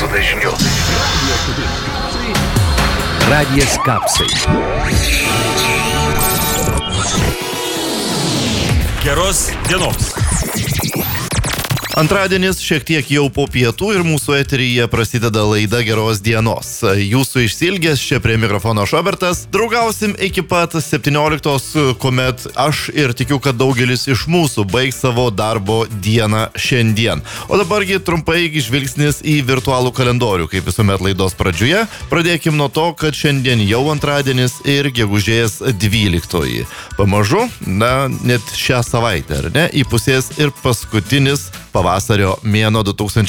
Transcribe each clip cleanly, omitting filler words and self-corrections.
dažniu. Radijas Kapsai. Geros dienos. Antradienis šiek tiek jau po pietų ir mūsų eteryje prasideda laida Geros dienos. Jūsų išsilgęs, čia prie mikrofono Šobertas. Draugausim iki pat 17, kuomet aš ir tikiu, kad daugelis iš mūsų baigs savo darbo dieną šiandien. O dabargi trumpai žvilgsnis į virtualų kalendorių, kaip visuomet laidos pradžioje. Pradėkim nuo to, kad šiandien jau antradienis ir gegužės 12. Pamažu, net šią savaitę, ar ne, įpusės ir paskutinis pavasario mėnuo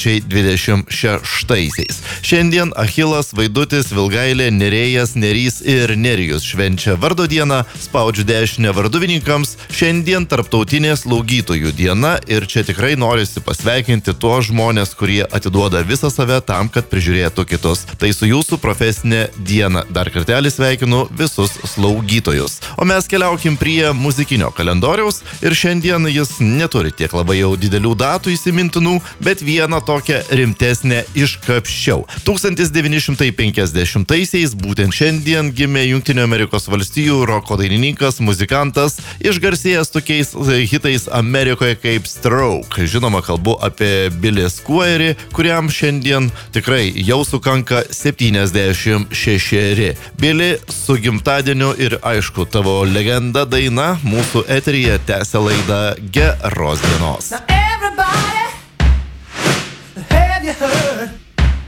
2026. Šiandien Achilas, Vaidutis, Vilgailė, Nerėjas, Nerys ir Nerijus švenčia vardo dieną, spaudžiu dešinę varduvininkams. Šiandien tarptautinė slaugytojų diena ir čia tikrai norisi pasveikinti tuos žmonės, kurie atiduoda visą save tam, kad prižiūrėtų kitus. Tai su jūsų profesinė diena. Dar kartelį sveikinu visus slaugytojus. O mes keliaukim prie muzikinio kalendoriaus ir šiandien jis neturi tiek labai jau didelių datų įsimintinų, bet vieną tokią rimtesnę iškapščiau. 1950-aisiais būtent šiandien gimė Jungtinių Amerikos valstijų roko dainininkas, muzikantas, išgarsėjęs tokiais hitais Amerikoje kaip Stroke. Žinoma, kalbu apie Billy Squire, kuriam šiandien tikrai jau sukanka 76. Billy, su gimtadieniu ir aišku, tavo legenda daina mūsų eteryje tęsia laidą Geros dienos. Everybody, have you heard?